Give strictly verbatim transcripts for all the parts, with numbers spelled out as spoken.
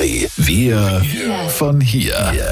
Charivari, wir von hier.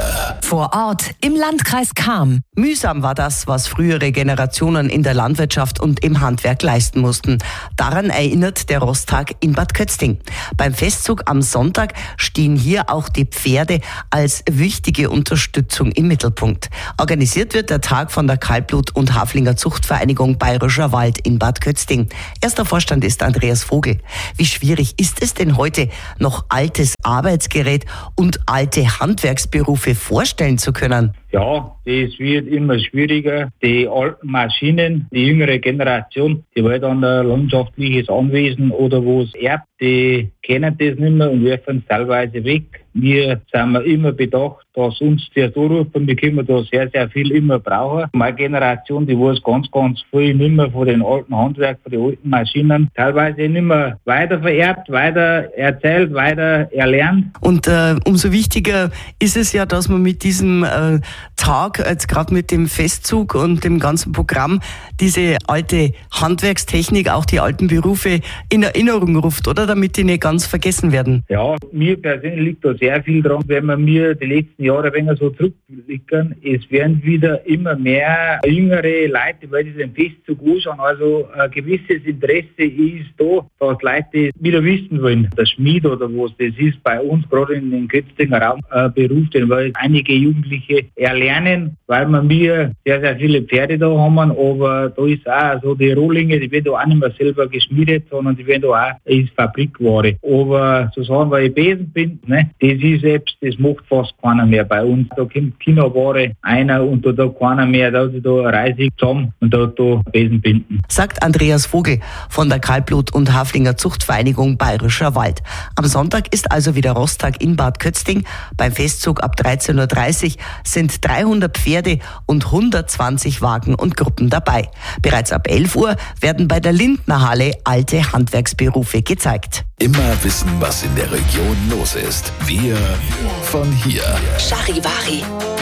Vor Ort im Landkreis Cham. Mühsam war das, was frühere Generationen in der Landwirtschaft und im Handwerk leisten mussten. Daran erinnert der Rosttag in Bad Kötzting. Beim Festzug am Sonntag stehen hier auch die Pferde als wichtige Unterstützung im Mittelpunkt. Organisiert wird der Tag von der Kaltblut- und Haflinger Zuchtvereinigung Bayerischer Wald in Bad Kötzting. Erster Vorstand ist Andreas Vogel. Wie schwierig ist es denn heute, noch altes Arbeitsgerät und alte Handwerksberufe vorstellen zu können? Ja, das wird immer schwieriger. Die alten Maschinen, die jüngere Generation, die will dann ein landschaftliches Anwesen oder wo es erbt, die kennen das nicht mehr und werfen es teilweise weg. Wir sind wir immer bedacht, dass uns der anrufen, wir können da sehr, sehr viel immer brauchen. Meine Generation, die weiß ganz, ganz viel nicht mehr von den alten Handwerk, von den alten Maschinen. Teilweise nicht mehr weiter vererbt, weiter erzählt, weiter erlernt. Und äh, umso wichtiger ist es ja, dass man mit diesem äh, Tag, jetzt gerade mit dem Festzug und dem ganzen Programm, diese alte Handwerkstechnik, auch die alten Berufe in Erinnerung ruft, oder? Damit die nicht ganz vergessen werden. Ja, mir persönlich liegt da sehr viel dran, wenn wir mir die letzten Jahre ein wenig so zurückblicken. Es werden wieder immer mehr jüngere Leute, weil sie den Festzug anschauen. Also ein gewisses Interesse ist da, dass Leute wieder wissen wollen. Der Schmied oder was das ist bei uns, gerade in den Kötztinger Raum, ein Beruf, den weil einige Jugendliche erlernen, weil wir mir sehr, sehr viele Pferde da haben. Aber da ist auch so die Rohlinge, die werden da auch nicht mehr selber geschmiedet, sondern die werden da auch als Fabrikware. Aber so sagen wir, Besenbinden, ne, das ist selbst, das macht fast keiner mehr bei uns. Da kommt Kinderware einer und da hat keiner mehr, da hat sich da Reisig zusammen und da hat da Besenbinden. Sagt Andreas Vogel von der Kaltblut- und Haflinger Zuchtvereinigung Bayerischer Wald. Am Sonntag ist also wieder Rosttag in Bad Kötzting. Beim Festzug ab dreizehn Uhr dreißig sind dreihundert Pferde und hundertzwanzig Wagen und Gruppen dabei. Bereits ab elf Uhr werden bei der Lindnerhalle alte Handwerksberufe gezeigt. Immer wissen, was in der Region los ist. Wir von hier. Charivari.